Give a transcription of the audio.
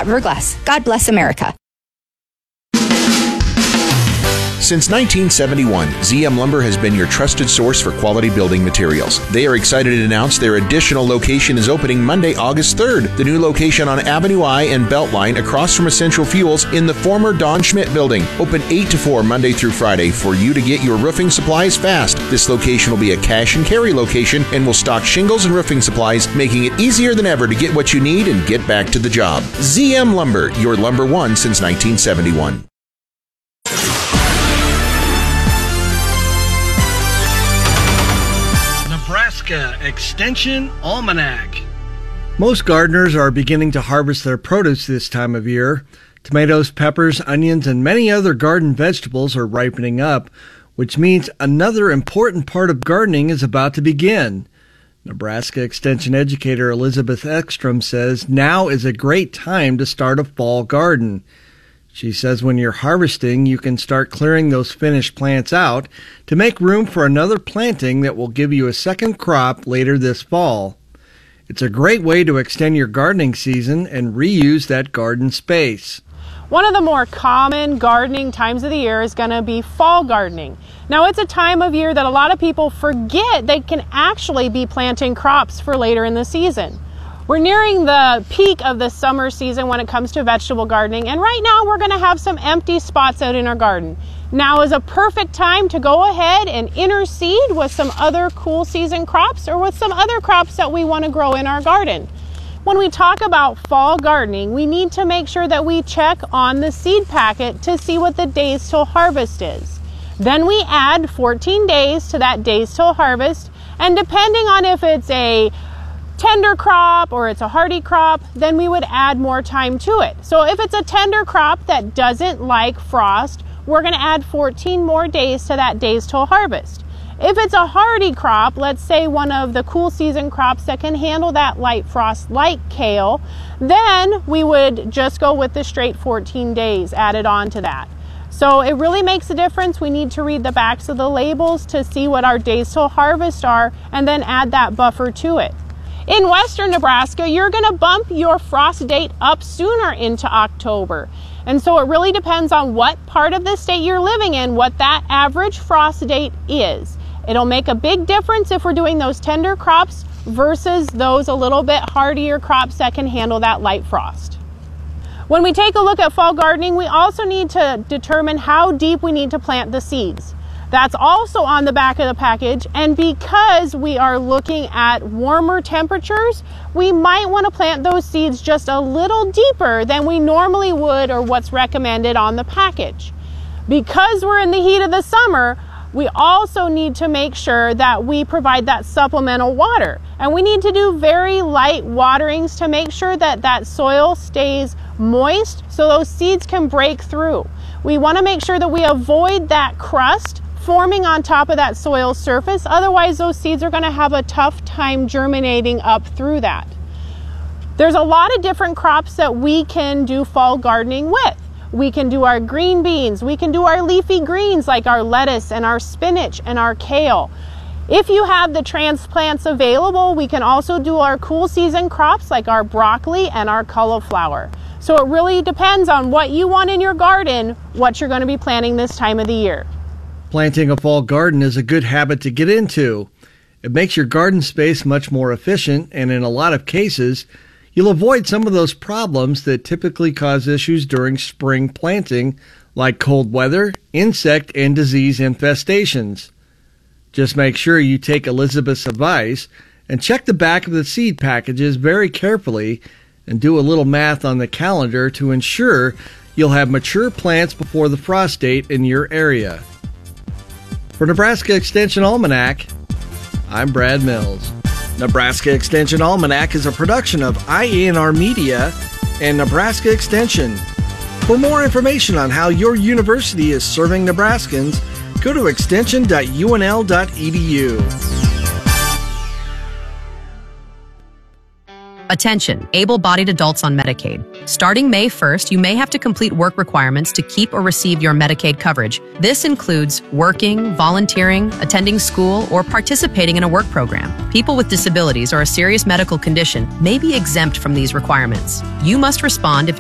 Scott Verglass. God bless America. Since 1971, ZM Lumber has been your trusted source for quality building materials. They are excited to announce their additional location is opening Monday, August 3rd. The new location on Avenue I and Beltline across from Essential Fuels in the former Don Schmidt building. Open 8 to 4 Monday through Friday for you to get your roofing supplies fast. This location will be a cash and carry location and will stock shingles and roofing supplies, making it easier than ever to get what you need and get back to the job. ZM Lumber, your lumber one since 1971. Nebraska Extension Almanac. Most gardeners are beginning to harvest their produce this time of year. Tomatoes, peppers, onions, and many other garden vegetables are ripening up, which means another important part of gardening is about to begin. Nebraska Extension educator Elizabeth Ekstrom says now is a great time to start a fall garden. She says when you're harvesting, you can start clearing those finished plants out to make room for another planting that will give you a second crop later this fall. It's a great way to extend your gardening season and reuse that garden space. One of the more common gardening times of the year is going to be fall gardening. Now, it's a time of year that a lot of people forget they can actually be planting crops for later in the season. We're nearing the peak of the summer season when it comes to vegetable gardening, and right now we're going to have some empty spots out in our garden. Now is a perfect time to go ahead and interseed with some other cool season crops or with some other crops that we want to grow in our garden. When we talk about fall gardening, we need to make sure that we check on the seed packet to see what the days till harvest is. Then we add 14 days to that days till harvest, and depending on if it's a tender crop or it's a hardy crop, then we would add more time to it. So if it's a tender crop that doesn't like frost, we're going to add 14 more days to that days till harvest. If it's a hardy crop, let's say one of the cool season crops that can handle that light frost like kale, then we would just go with the straight 14 days added on to that. So it really makes a difference. We need to read the backs of the labels to see what our days till harvest are and then add that buffer to it. In western Nebraska, you're going to bump your frost date up sooner into October. And so it really depends on what part of the state you're living in, what that average frost date is. It'll make a big difference if we're doing those tender crops versus those a little bit hardier crops that can handle that light frost. When we take a look at fall gardening, we also need to determine how deep we need to plant the seeds. That's also on the back of the package, and because we are looking at warmer temperatures, we might want to plant those seeds just a little deeper than we normally would or what's recommended on the package. Because we're in the heat of the summer, we also need to make sure that we provide that supplemental water, and we need to do very light waterings to make sure that that soil stays moist so those seeds can break through. We want to make sure that we avoid that crust forming on top of that soil surface. Otherwise, those seeds are going to have a tough time germinating up through that. There's a lot of different crops that we can do fall gardening with. We can do our green beans. We can do our leafy greens like our lettuce and our spinach and our kale. If you have the transplants available, we can also do our cool season crops like our broccoli and our cauliflower. So it really depends on what you want in your garden, what you're going to be planting this time of the year. Planting a fall garden is a good habit to get into. It makes your garden space much more efficient, and in a lot of cases, you'll avoid some of those problems that typically cause issues during spring planting, like cold weather, insect and disease infestations. Just make sure you take Elizabeth's advice and check the back of the seed packages very carefully and do a little math on the calendar to ensure you'll have mature plants before the frost date in your area. For Nebraska Extension Almanac, I'm Brad Mills. Nebraska Extension Almanac is a production of IANR Media and Nebraska Extension. For more information on how your university is serving Nebraskans, go to extension.unl.edu. Attention, able-bodied adults on Medicaid. Starting May 1st, you may have to complete work requirements to keep or receive your Medicaid coverage. This includes working, volunteering, attending school, or participating in a work program. People with disabilities or a serious medical condition may be exempt from these requirements. You must respond if